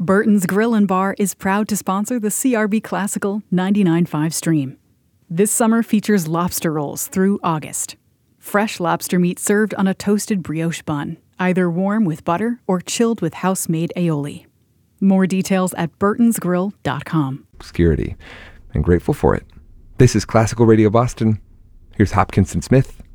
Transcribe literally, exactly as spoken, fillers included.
Burton's Grill and Bar is proud to sponsor the C R B Classical ninety-nine point five stream. This summer features lobster rolls through August. Fresh lobster meat served on a toasted brioche bun, either warm with butter or chilled with house-made aioli. More details at burtons grill dot com. Obscurity, and grateful for it. This is Classical Radio Boston. Here's Hopkins and Smith